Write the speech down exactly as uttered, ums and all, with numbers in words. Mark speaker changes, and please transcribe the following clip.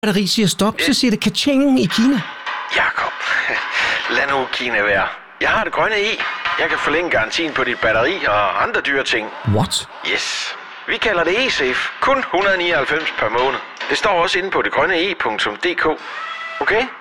Speaker 1: batteri siger stop, så siger det kaching i Kina.
Speaker 2: Jakob, lad nu Kina være. Jeg har det grønne E. Jeg kan forlænge garantien på dit batteri og andre dyre ting.
Speaker 1: What?
Speaker 2: Yes. Vi kalder det eSafe. Kun et hundrede og nioghalvfems per måned. Det står også inde på det grønne e punktum d k. Okay?